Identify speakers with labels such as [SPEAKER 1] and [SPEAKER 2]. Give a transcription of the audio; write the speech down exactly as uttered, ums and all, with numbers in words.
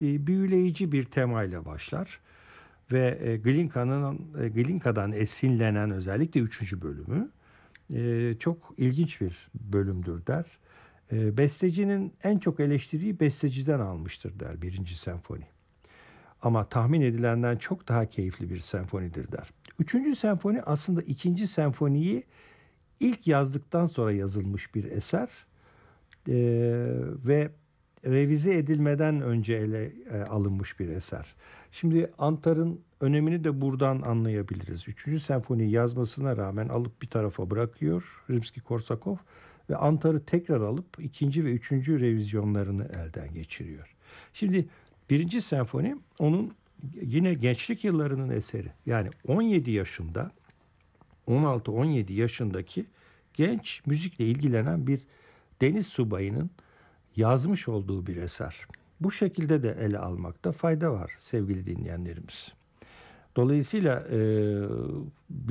[SPEAKER 1] e, büyüleyici bir temayla başlar ve e, Glinka'nın e, Glinka'dan esinlenen özellikle üçüncü bölümü e, çok ilginç bir bölümdür der. E, bestecinin en çok eleştiriyi besteciden almıştır der birinci senfoni. Ama tahmin edilenden çok daha keyifli bir senfonidir der. Üçüncü senfoni aslında ikinci senfoniyi ilk yazdıktan sonra yazılmış bir eser. Ee, ve revize edilmeden önce ele e, alınmış bir eser. Şimdi Antar'ın önemini de buradan anlayabiliriz. Üçüncü senfoniyi yazmasına rağmen alıp bir tarafa bırakıyor Rimski-Korsakov ve Antar'ı tekrar alıp ikinci ve üçüncü revizyonlarını elden geçiriyor. Şimdi birinci senfoni onun yine gençlik yıllarının eseri. Yani on yedi yaşında, on altı on yedi yaşındaki genç müzikle ilgilenen bir deniz subayının yazmış olduğu bir eser. Bu şekilde de ele almakta fayda var sevgili dinleyenlerimiz. Dolayısıyla e,